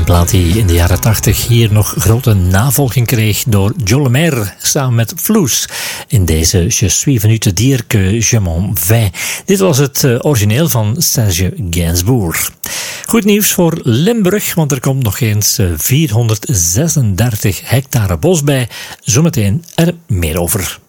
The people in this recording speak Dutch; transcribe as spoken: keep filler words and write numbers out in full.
plaat die in de jaren tachtig hier nog grote navolging kreeg door Joe Lemaire samen met Floes in deze Je suis venu te dire que je m'en vais. Dit was het uh, origineel van Serge Gainsbourg. Goed nieuws voor Limburg, want er komt nog eens uh, vierhonderdzesendertig hectare bos bij. Zometeen er meer over.